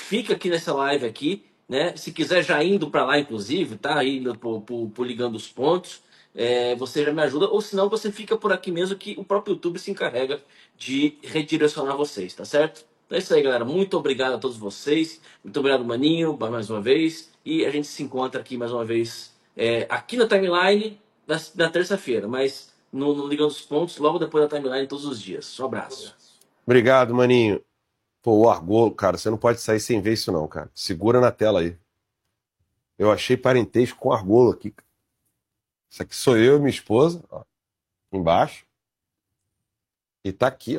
fica aqui nessa live aqui, né? Se quiser já indo para lá, inclusive, tá? Indo por ligando os pontos, você já me ajuda. Ou senão você fica por aqui mesmo que o próprio YouTube se encarrega de redirecionar vocês, tá certo? Então é isso aí, galera. Muito obrigado a todos vocês. Muito obrigado, Maninho, mais uma vez. E a gente se encontra aqui mais uma vez aqui na timeline na terça-feira, mas no Ligando os Pontos, logo depois da timeline, todos os dias. Um abraço. Obrigado, Maninho. Pô, o Argolo, cara, você não pode sair sem ver isso não, cara. Segura na tela aí. Eu achei parentesco com o Argolo aqui. Isso aqui sou eu e minha esposa, ó, embaixo. E tá aqui, ó.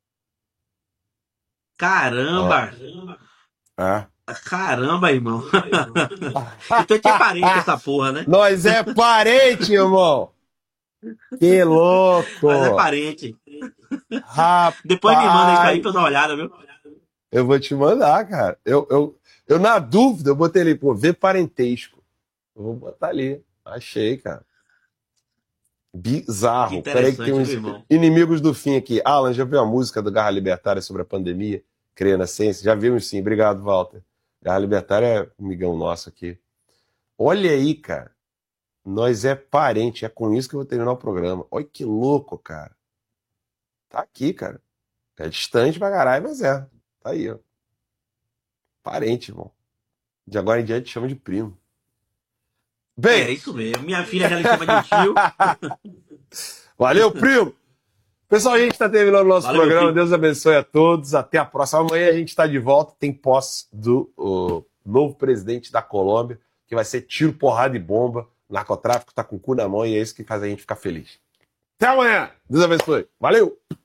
Caramba! Ah. Caramba, irmão. Então tinha parente essa porra, né? Nós é parente, irmão. Que louco. Nós é parente. Rapaz. Depois me manda isso aí pra eu dar uma olhada, viu? Eu vou te mandar, cara. Eu na dúvida, eu botei ali, pô, ver parentesco. Eu vou botar ali. Achei, cara. Bizarro. Peraí que tem uns inimigos do fim aqui. Alan, já viu a música do Garra Libertária sobre a pandemia? Creia na ciência? Já vimos sim. Obrigado, Walter. Garra Libertária é um amigão nosso aqui. Olha aí, cara. Nós é parente. É com isso que eu vou terminar o programa. Olha que louco, cara. Tá aqui, cara. É distante pra caralho, mas é. Tá aí, ó. Parente, irmão. De agora em diante chama de primo. Bem... É isso mesmo. Minha filha já lhe chama de tio. Valeu, primo! Pessoal, a gente está terminando o nosso programa. Deus abençoe a todos. Até a próxima. Amanhã a gente está de volta. Tem posse do novo presidente da Colômbia, que vai ser tiro, porrada e bomba. O narcotráfico está com o cu na mão e é isso que faz a gente ficar feliz. Até amanhã. Deus abençoe. Valeu!